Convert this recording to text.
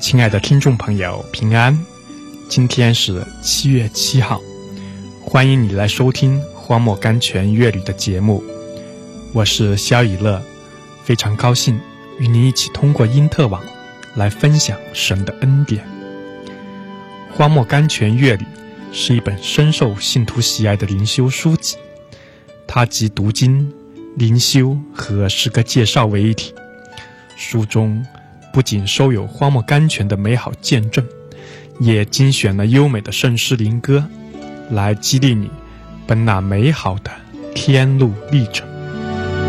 亲爱的听众朋友，平安！今天是7月7号，欢迎你来收听荒漠甘泉乐旅的节目。我是肖以乐，非常高兴与你一起通过因特网来分享神的恩典。荒漠甘泉乐旅是一本深受信徒喜爱的灵修书籍，它集读经、灵修和诗歌介绍为一体。书中不仅收有荒漠甘泉的美好见证，也精选了优美的圣诗灵歌，来激励你奔那美好的天路历程。